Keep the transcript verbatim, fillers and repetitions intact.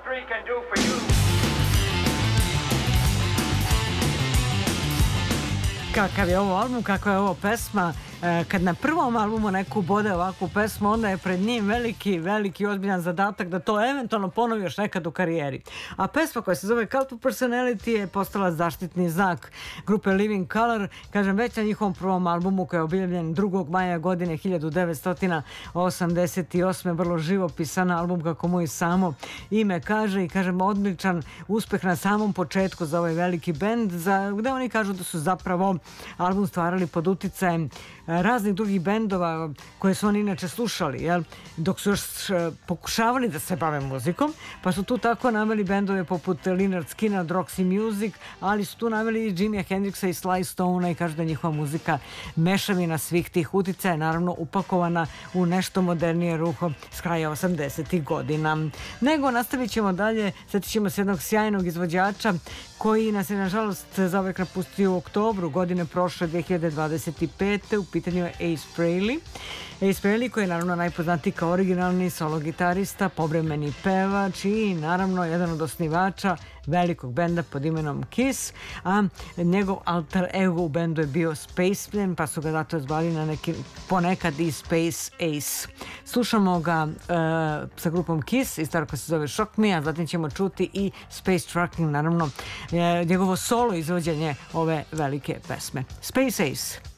three can do for you. Kakav je ovo album, kakva je ovo pesma. Kad na prvom albumu neko ubode ovakvu pesmu, onda je pred njim veliki, veliki ozbiljan zadatak da to eventualno ponovi još nekad u karijeri. A pesma koja se zove Cult of Personality je postala zaštitni znak grupe Living Colour, kažem, već na njihovom prvom albumu koji je objavljen drugog maja godine hiljadu devetsto osamdeset osme. Vrlo živopisan album, kako mu i samo ime kaže, i kažem, odličan uspeh na samom početku za ovaj veliki bend, za, gde oni kažu da su zapravo album stvarali pod uticajem raznih drugih bendova koje su oni inače slušali, jel? Dok su još pokušavali da se bave muzikom, pa su tu tako naveli bendove poput Lynyrd Skynyrd, Roxy Music, ali su tu naveli i Jimmya Hendrixa i Sly Stone-a, i kaže da njihova muzika mešavina svih tih uticaja, naravno upakovana u nešto modernije ruho s kraja osamdesetih godina. Nego nastavit ćemo dalje, sjetit ćemo se jednog sjajnog izvođača koji nas je nažalost zauvek napustio u oktobru godine prošle dve hiljade dvadeset pete. U pitanju je Ace Frehley. Ace Frehley, koji je naravno najpoznatiji kao originalni solo gitarista, povremeni pevač i naravno jedan od osnivača velikog benda pod imenom Kiss, a njegov alter ego u bendu je bio Spaceman, pa su ga zato zvali na neki, ponekad i Space Ace. Slušamo ga uh, sa grupom Kiss i stvar koja se zove Shock Me, a zatim ćemo čuti i Space Trucking, naravno njegovo solo izvođenje ove velike pesme. Space Ace.